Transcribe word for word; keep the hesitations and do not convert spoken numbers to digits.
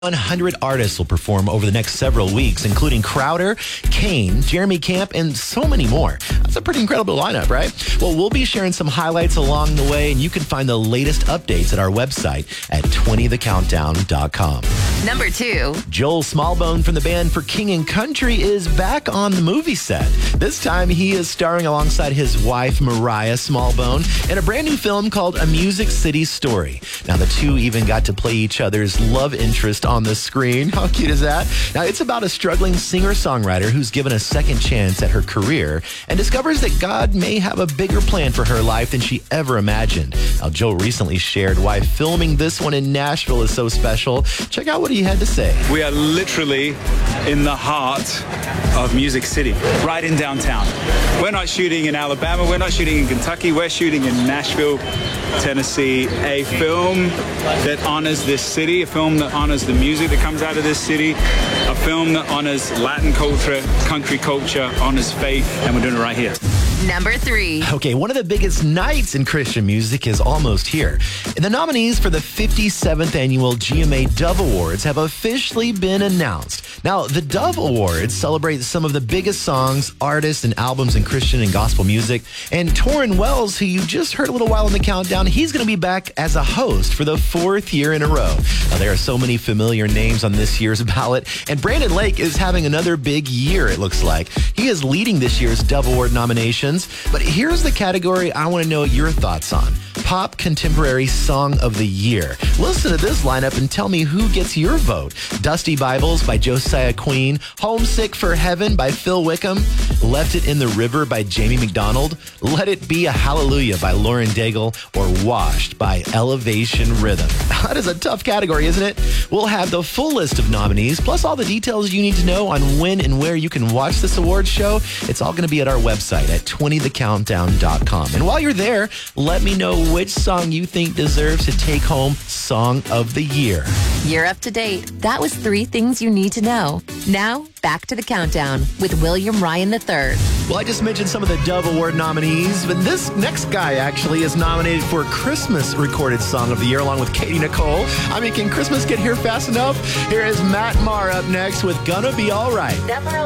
one hundred artists will perform over the next several weeks, including Crowder, Kane, Jeremy Camp, and so many more. That's a pretty incredible lineup, right? Well, we'll be sharing some highlights along the way, and you can find the latest updates at our website at twenty the countdown dot com. Number two. Joel Smallbone from the band For King and Country is back on the movie set. This time, he is starring alongside his wife, Mariah Smallbone, in a brand new film called A Music City Story. Now, the two even got to play each other's love interest on the screen. How cute is that? Now, it's about a struggling singer-songwriter who's given a second chance at her career and discovers that God may have a bigger plan for her life than she ever imagined. Now, Joel recently shared why filming this one in Nashville is so special. Check out what he had to say. We are literally in the heart of Music City, right in downtown. We're not shooting in Alabama, we're not shooting in Kentucky, we're shooting in Nashville, Tennessee. A film that honors this city, a film that honors the music that comes out of this city, a film that honors Latin culture, country culture, honors faith, and we're doing it right here. Number three. Okay, one of the biggest nights in Christian music is almost here. The nominees for the fifty-seventh annual G M A Dove Awards have officially been announced. Now, the Dove Awards celebrate some of the biggest songs, artists, and albums in Christian and gospel music. And Torrin Wells, who you just heard a little while in the countdown, he's going to be back as a host for the fourth year in a row. Now, there are so many familiar names on this year's ballot, and Brandon Lake is having another big year, it looks like. He is leading this year's Dove Award nominations. But here's the category I want to know your thoughts on. Pop Contemporary Song of the Year. Listen to this lineup and tell me who gets your vote. Dusty Bibles by Josiah Queen, Homesick for Heaven by Phil Wickham, Left It in the River by Jamie McDonald, Let It Be a Hallelujah by Lauren Daigle, or Washed by Elevation Rhythm. That is a tough category, isn't it? We'll have the full list of nominees, plus all the details you need to know on when and where you can watch this awards show. It's all going to be at our website at twenty the countdown dot com. And while you're there, let me know which song you think deserves to take home Song of the Year. You're up to date. That was three things you need to know. Now, back to the countdown with William Ryan the third. Well, I just mentioned some of the Dove Award nominees, but this next guy actually is nominated for Christmas Recorded Song of the Year along with Katie Nicole. I mean, can Christmas get here fast enough? Here is Matt Maher up next with Gonna Be All Right.